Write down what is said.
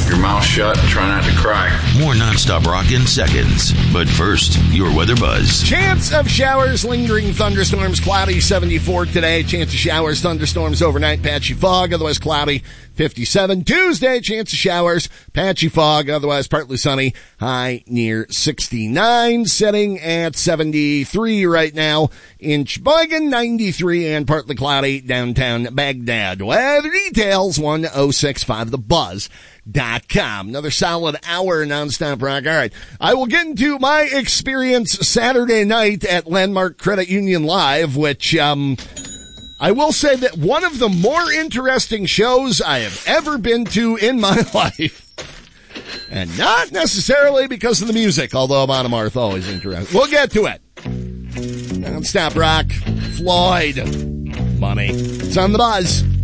your mouth shut and try not to cry. More nonstop rock in seconds. But first, your weather buzz. Chance of showers, lingering thunderstorms, cloudy 74 today. Chance of showers, thunderstorms overnight, patchy fog, otherwise cloudy 57. Tuesday, chance of showers, patchy fog, otherwise partly sunny, high near 69. Sitting at 73 right now in Sheboygan, 93 and partly cloudy downtown Baghdad. Weather details 1065thebuzz.com. Another solid hour nonstop rock. All right. I will get into my experience Saturday night at Landmark Credit Union Live, which, I will say that one of the more interesting shows I have ever been to in my life. And not necessarily because of the music, although Amon Amarth always interesting. We'll get to it. Nonstop rock, Floyd, Money. It's on the Buzz.